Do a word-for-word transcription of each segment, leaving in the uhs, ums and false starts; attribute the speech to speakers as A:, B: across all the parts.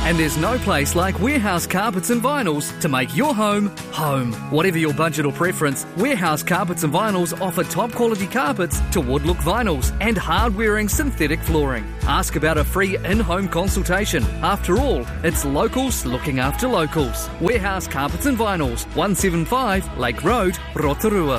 A: And there's no place like Warehouse Carpets and Vinyls to make your home, home. Whatever your budget or preference, Warehouse Carpets and Vinyls offer top quality carpets to wood-look vinyls and hard-wearing synthetic flooring. Ask about a free in-home consultation. After all, it's locals looking after locals. Warehouse Carpets and Vinyls, one seventy-five Lake Road, Rotorua.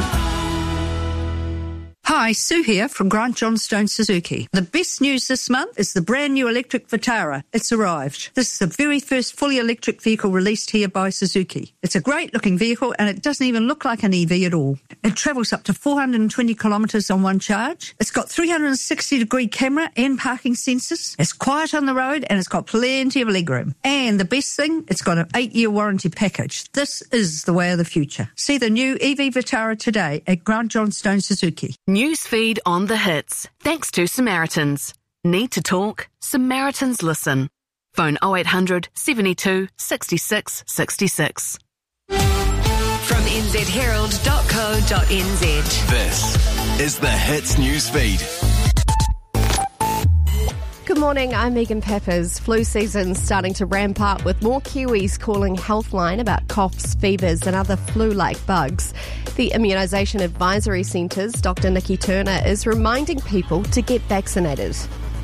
B: Hi, Sue here from Grant Johnstone Suzuki. The best news this month is the brand new electric Vitara. It's arrived. This is the very first fully electric vehicle released here by Suzuki. It's a great looking vehicle and it doesn't even look like an E V at all. It travels up to four hundred twenty kilometres on one charge. It's got three hundred sixty degree camera and parking sensors. It's quiet on the road and it's got plenty of legroom. And the best thing, it's got an eight year warranty package. This is the way of the future. See the new E V Vitara today at Grant Johnstone Suzuki.
C: Newsfeed on the hits. Thanks to Samaritans. Need to talk? Samaritans listen. Phone oh eight hundred, seventy-two, sixty-six, sixty-six.
D: From n z herald dot co dot n z.
E: This is the Hits Newsfeed.
F: Good morning, I'm Megan Peppers. Flu season's starting to ramp up with more Kiwis calling Healthline about coughs, fevers and other flu-like bugs. The Immunisation Advisory Centre's Doctor Nikki Turner is reminding people to get vaccinated.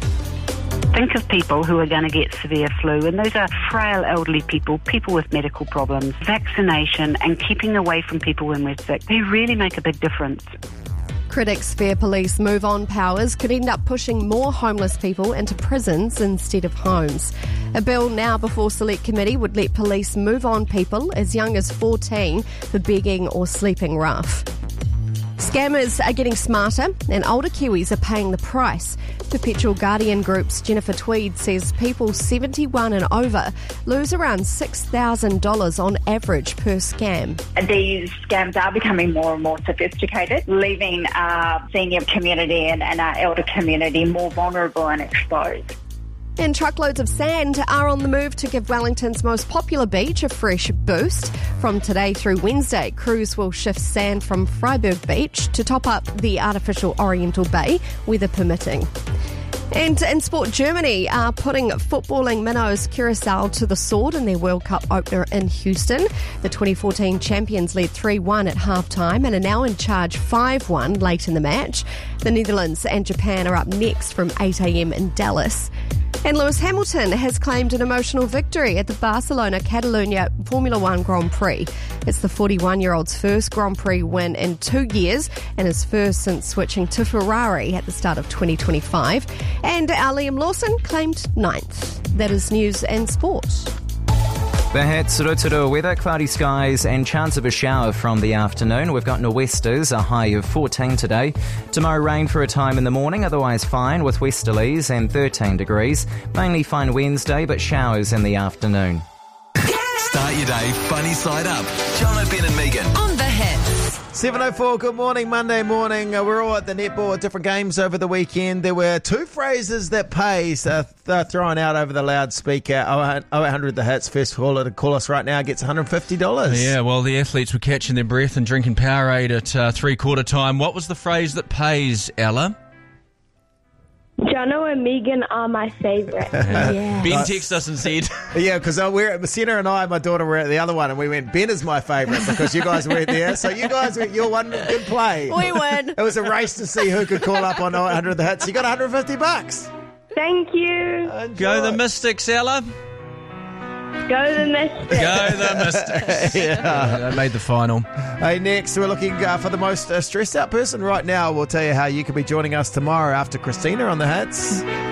G: Think of people who are going to get severe flu, and those are frail elderly people, people with medical problems. Vaccination and keeping away from people when we're sick, they really make a big difference.
F: Critics fear police move-on powers could end up pushing more homeless people into prisons instead of homes. A bill now before Select Committee would let police move on people as young as fourteen for begging or sleeping rough. Scammers are getting smarter and older Kiwis are paying the price. Perpetual Guardian Group's Jennifer Tweed says people seventy-one and over lose around six thousand dollars on average per scam.
H: These scams are becoming more and more sophisticated, leaving our senior community and, and our elder community more vulnerable and exposed.
F: And truckloads of sand are on the move to give Wellington's most popular beach a fresh boost. From today through Wednesday, crews will shift sand from Freiburg Beach to top up the artificial Oriental Bay, weather permitting. And in sport, Germany are putting footballing minnows Curacao to the sword in their World Cup opener in Houston. The twenty fourteen champions led three one at half-time and are now in charge five one late in the match. The Netherlands and Japan are up next from eight a.m. in Dallas. And Lewis Hamilton has claimed an emotional victory at the Barcelona Catalunya Formula One Grand Prix. It's the forty-one-year-old's first Grand Prix win in two years and his first since switching to Ferrari at the start of twenty twenty-five. And our Liam Lawson claimed ninth. That is news and sport.
I: The hits, Rotorua weather, cloudy skies and chance of a shower from the afternoon. We've got nor'westers, a high of fourteen today. Tomorrow rain for a time in the morning, otherwise fine with westerlies and thirteen degrees. Mainly fine Wednesday, but showers in the afternoon.
E: Start your day funny side up. John O'Ben and Megan.
D: On the hits.
J: seven oh four, good morning, Monday morning. Uh, we're all at the netball at different games over the weekend. There were two phrases that pays uh, th- thrown out over the loudspeaker. oh eight hundred the hits. First caller to call us right now gets one hundred fifty dollars.
K: Yeah, well, the athletes were catching their breath and drinking Powerade at uh, three-quarter time. What was the phrase that pays, Ella?
L: Jono and Megan are my favourite.
K: Yeah. Ben texted us and said...
J: Yeah, because uh, we're Sienna and I, my daughter, were at the other one, and we went, Ben is my favourite because you guys weren't there. So you guys, were, you're one good play.
F: We win.
J: It was a race to see who could call up on oh eight hundred the hits. You got one hundred fifty bucks.
L: Thank you.
J: Enjoy.
K: Go the Mystics, Ella.
L: Go the Mystics.
K: Go the Mystics.
J: Yeah.
K: They made the final.
J: Hey, next we're looking uh, for the most uh, stressed out person right now. We'll tell you how you can be joining us tomorrow after Christina on the hits.